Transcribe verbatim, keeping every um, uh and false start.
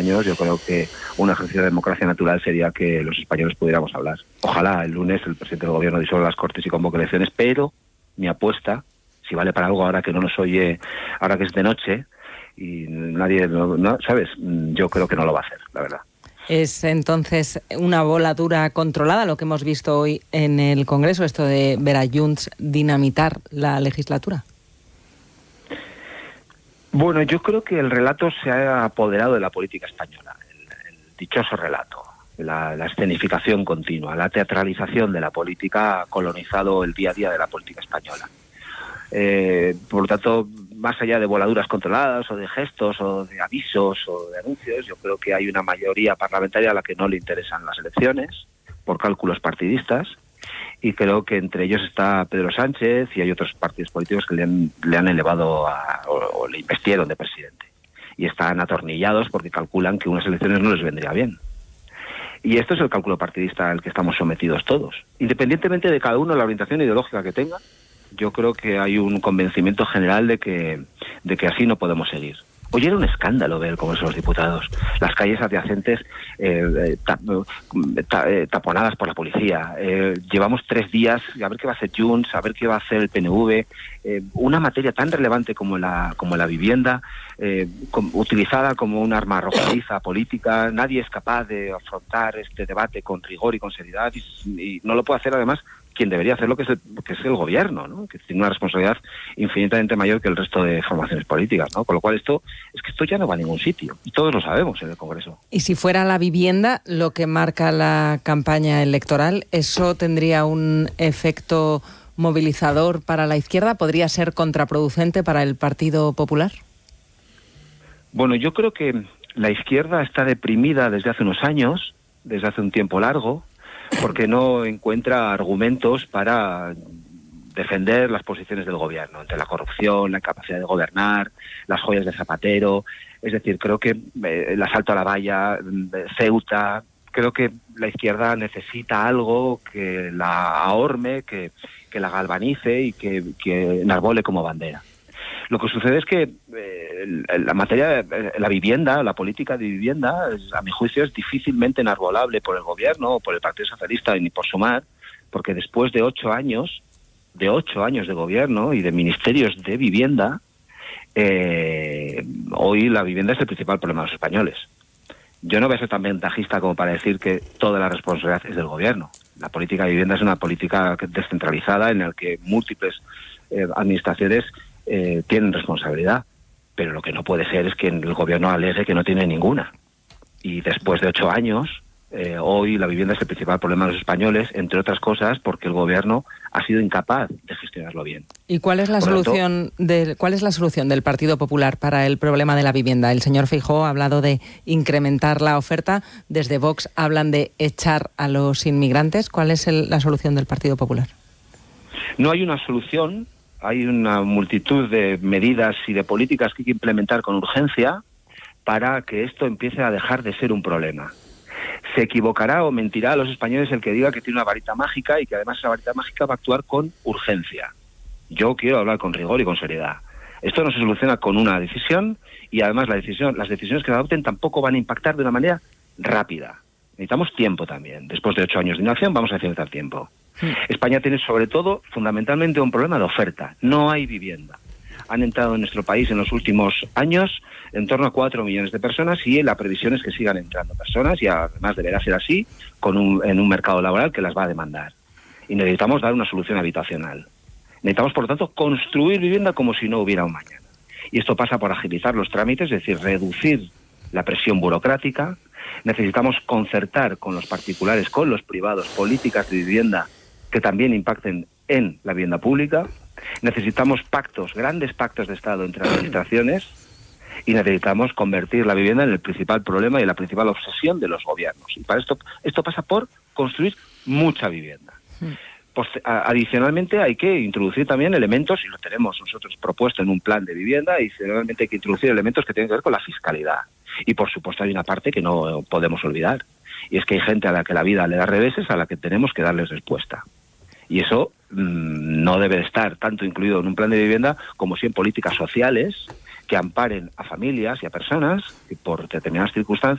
años, yo creo que un ejercicio de democracia natural sería que los españoles pudiéramos hablar. Ojalá el lunes el presidente del gobierno disuelva las Cortes y convoque elecciones, pero mi apuesta, si vale para algo ahora que no nos oye, ahora que es de noche y nadie, no, no, ¿sabes? Yo creo que no lo va a hacer, la verdad. Es entonces una voladura controlada lo que hemos visto hoy en el Congreso, esto de ver a Junts dinamitar la legislatura. Bueno, yo creo que el relato se ha apoderado de la política española, el, el dichoso relato, la, la escenificación continua, la teatralización de la política ha colonizado el día a día de la política española. Eh, por lo tanto, más allá de voladuras controladas o de gestos o de avisos o de anuncios, yo creo que hay una mayoría parlamentaria a la que no le interesan las elecciones por cálculos partidistas, y creo que entre ellos está Pedro Sánchez y hay otros partidos políticos que le han, le han elevado a, o, o le investieron de presidente y están atornillados porque calculan que unas elecciones no les vendría bien. Y esto es el cálculo partidista al que estamos sometidos todos. Independientemente de cada uno la orientación ideológica que tenga, yo creo que hay un convencimiento general de que, de que así no podemos seguir. Hoy era un escándalo ver el Congreso de los Diputados, las calles adyacentes eh, tap, ta, eh, taponadas por la policía. Eh, llevamos tres días a ver qué va a hacer Junts, a ver qué va a hacer el P N V. Eh, una materia tan relevante como la como la vivienda, eh, com, utilizada como un arma arrojadiza política. Nadie es capaz de afrontar este debate con rigor y con seriedad y, y no lo puede hacer además quien debería hacerlo, que es el, que es el gobierno, ¿no? Que tiene una responsabilidad infinitamente mayor que el resto de formaciones políticas, ¿no? Con lo cual esto es que esto ya no va a ningún sitio y todos lo sabemos en el Congreso. Y si fuera la vivienda lo que marca la campaña electoral, ¿eso tendría un efecto movilizador para la izquierda? ¿Podría ser contraproducente para el Partido Popular? Bueno, yo creo que la izquierda está deprimida desde hace unos años, desde hace un tiempo largo, porque no encuentra argumentos para defender las posiciones del gobierno, entre la corrupción, la incapacidad de gobernar, las joyas de Zapatero. Es decir, creo que eh, el asalto a la valla, eh, Ceuta, creo que la izquierda necesita algo que la ahorme, que, que la galvanice y que, que enarbole como bandera. Lo que sucede es que eh, la materia, la vivienda, la política de vivienda, es, a mi juicio, es difícilmente enarbolable por el gobierno o por el Partido Socialista ni por Sumar, porque después de ocho años, de ocho años de gobierno y de ministerios de vivienda, eh, hoy la vivienda es el principal problema de los españoles. Yo no voy a ser tan ventajista como para decir que toda la responsabilidad es del gobierno. La política de vivienda es una política descentralizada en la que múltiples eh, administraciones Eh, tienen responsabilidad, pero lo que no puede ser es que el gobierno alegue que no tiene ninguna. Y después de ocho años, eh, hoy la vivienda es el principal problema de los españoles, entre otras cosas porque el gobierno ha sido incapaz de gestionarlo bien. ¿Y cuál es la Por solución tanto, de, cuál es la solución del Partido Popular para el problema de la vivienda? El señor Feijóo ha hablado de incrementar la oferta, desde Vox hablan de echar a los inmigrantes. ¿Cuál es el, la solución del Partido Popular? No hay una solución. Hay una multitud de medidas y de políticas que hay que implementar con urgencia para que esto empiece a dejar de ser un problema. Se equivocará o mentirá a los españoles el que diga que tiene una varita mágica y que además esa varita mágica va a actuar con urgencia. Yo quiero hablar con rigor y con seriedad. Esto no se soluciona con una decisión y además la decisión, las decisiones que se adopten tampoco van a impactar de una manera rápida. Necesitamos tiempo también. Después de ocho años de inacción vamos a necesitar tiempo. España tiene sobre todo, fundamentalmente, un problema de oferta. No hay vivienda. Han entrado en nuestro país en los últimos años en torno a cuatro millones de personas y la previsión es que sigan entrando personas y además deberá ser así con un, en un mercado laboral que las va a demandar. Y necesitamos dar una solución habitacional. Necesitamos, por lo tanto, construir vivienda como si no hubiera un mañana. Y esto pasa por agilizar los trámites, es decir, reducir la presión burocrática. Necesitamos concertar con los particulares, con los privados, políticas de vivienda que también impacten en la vivienda pública. Necesitamos pactos, grandes pactos de Estado entre administraciones y necesitamos convertir la vivienda en el principal problema y la principal obsesión de los gobiernos. Y para esto, esto pasa por construir mucha vivienda. Pues, adicionalmente hay que introducir también elementos, y lo tenemos nosotros propuesto en un plan de vivienda, adicionalmente hay que introducir elementos que tienen que ver con la fiscalidad. Y por supuesto hay una parte que no podemos olvidar, y es que hay gente a la que la vida le da reveses a la que tenemos que darles respuesta. Y eso mmm, no debe estar tanto incluido en un plan de vivienda como sí en políticas sociales que amparen a familias y a personas que por determinadas circunstancias